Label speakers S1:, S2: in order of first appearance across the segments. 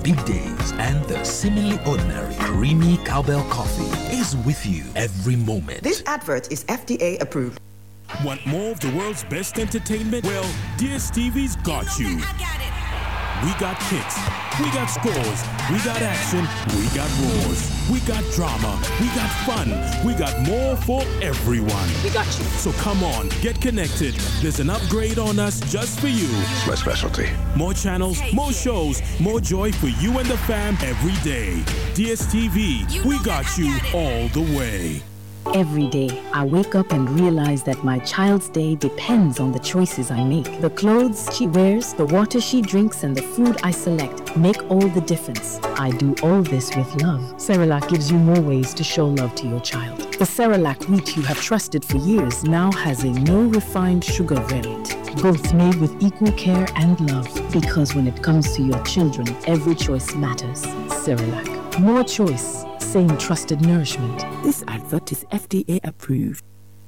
S1: big days, and the seemingly ordinary creamy cowbell coffee is with you every moment.
S2: This advert is FDA approved.
S3: Want more of the world's best entertainment? Well, DSTV's got you. We got kicks, we got scores, we got action, we got roars, we got drama, we got fun, we got more for everyone.
S4: We got you.
S3: So come on, get connected. There's an upgrade on us just for you.
S5: It's my specialty.
S3: More channels, more shows, more joy for you and the fam every day. DSTV, we got you all the way.
S6: Every day, I wake up and realize that my child's day depends on the choices I make. The clothes she wears, the water she drinks, and the food I select make all the difference. I do all this with love. Cerelac gives you more ways to show love to your child. The Cerelac wheat you have trusted for years now has a no refined sugar variant. Both made with equal care and love. Because when it comes to your children, every choice matters. Cerelac. More choice. Same trusted nourishment.
S7: This advert is FDA approved.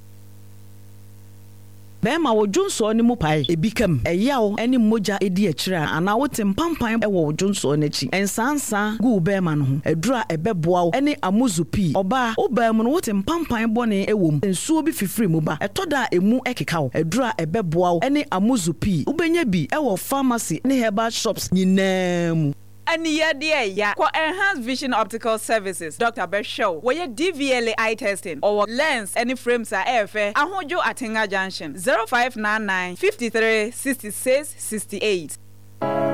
S8: Bema wo Junso ni mupai ebikam eyawo eni moja edi akira ana wote mpampan ewo Junso n'echi ensansa gu bema no ho edura ebeboa wo eni amuzupi oba obam no wote mpampan bone ewom ensuo bi fifiri mu ba etoda emu ekeka wo edura ebeboa wo eni amuzupi ubenya bi ewo pharmacy ne herbal shops nyinam.
S4: And yeah, for Enhanced Vision Optical Services, Dr. Beshow, where DVLA eye testing or lens any frames are AFA, Ahojo Atinga Junction, 0599 53 66 68.